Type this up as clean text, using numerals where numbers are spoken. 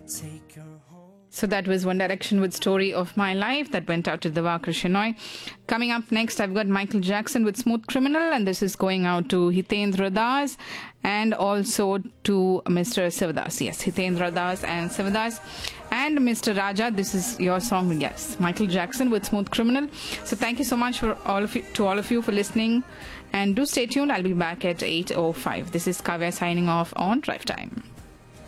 So that was One Direction with Story of My Life that went out to Deva Krishnoi. Coming up next, I've got Michael Jackson with Smooth Criminal, and this is going out to Hitendra Das and also to Mr. Sivadas. Yes, Hitendra Das and Sivadas. And Mr. Raja, this is your song, yes, Michael Jackson with Smooth Criminal. So thank you so much for all of you for listening, and do stay tuned. I'll be back at 8:05. This is Kavya signing off on Drive Time.